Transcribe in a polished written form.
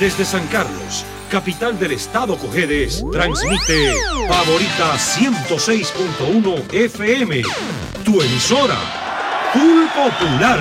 Desde San Carlos, capital del estado Cojedes, transmite Favorita 106.1 FM, tu emisora, Full Popular.